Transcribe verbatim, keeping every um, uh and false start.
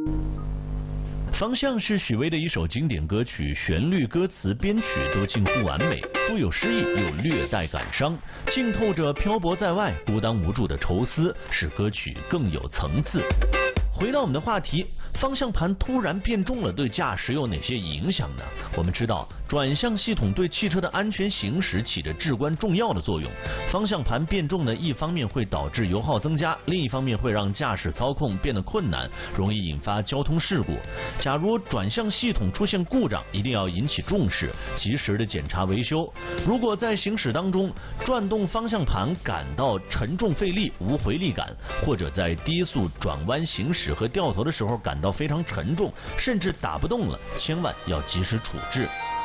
方向是许巍的一首经典歌曲，旋律、歌词、编曲都近乎完美，富有诗意又略带感伤，浸透着漂泊在外、孤单无助的愁思，使歌曲更有层次。回到我们的话题，方向盘突然变重了，对驾驶有哪些影响呢？我们知道，转向系统对汽车的安全行驶起着至关重要的作用。方向盘变重呢，一方面会导致油耗增加，另一方面会让驾驶操控变得困难，容易引发交通事故。假如转向系统出现故障，一定要引起重视，及时的检查维修。如果在行驶当中转动方向盘感到沉重费力、无回力感，或者在低速转弯行驶和掉头的时候感到非常沉重，甚至打不动了，千万要及时处置。